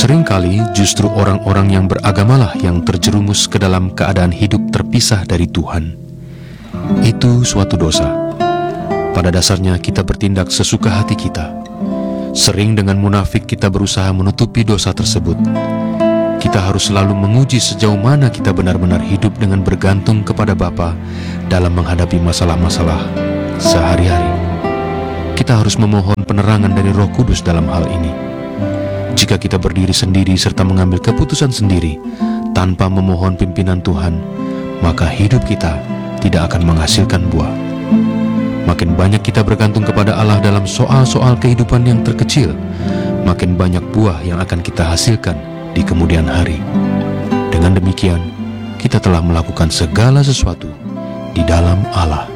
Seringkali justru orang-orang yang beragamalah yang terjerumus ke dalam keadaan hidup terpisah dari Tuhan. Itu suatu dosa. Pada dasarnya kita bertindak sesuka hati kita. Sering dengan munafik kita berusaha menutupi dosa tersebut. Kita harus selalu menguji sejauh mana kita benar-benar hidup dengan bergantung kepada Bapa dalam menghadapi masalah-masalah sehari-hari. Kita harus memohon penerangan dari Roh Kudus dalam hal ini. Jika kita berdiri sendiri serta mengambil keputusan sendiri tanpa memohon pimpinan Tuhan, maka hidup kita tidak akan menghasilkan buah. Makin banyak kita bergantung kepada Allah dalam soal-soal kehidupan yang terkecil, makin banyak buah yang akan kita hasilkan di kemudian hari. Dengan demikian, kita telah melakukan segala sesuatu di dalam Allah.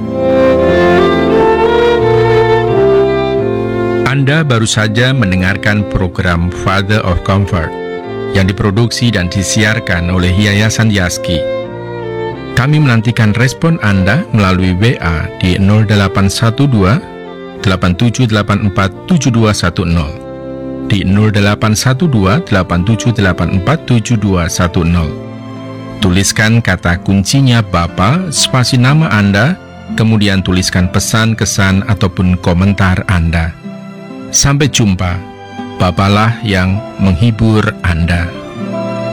Anda baru saja mendengarkan program Father of Comfort yang diproduksi dan disiarkan oleh Yayasan Yaski. Kami menantikan respon Anda melalui WA di 0812 8784 7210, di 0812 8784 7210. Tuliskan kata kuncinya Bapa, spasi nama Anda, kemudian tuliskan pesan, kesan, ataupun komentar Anda. Sampai jumpa, Bapalah yang menghibur Anda.